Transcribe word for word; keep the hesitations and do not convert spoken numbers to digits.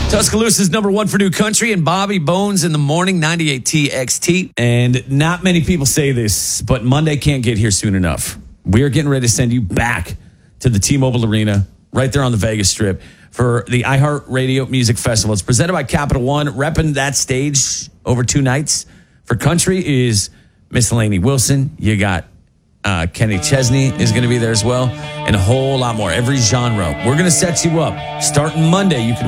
Tuscaloosa's number one for new country, and Bobby Bones in the morning, ninety-eight T X T. And not many people say this, but Monday can't get here soon enough. We are getting ready to send you back to the T-Mobile Arena, right there on the Vegas Strip, for the iHeartRadio Music Festival. It's presented by Capital One, repping that stage over two nights. For country is Miss Lainey Wilson. You got uh, Kenny Chesney is going to be there as well, and a whole lot more. Every genre. We're going to set you up. Starting Monday, you can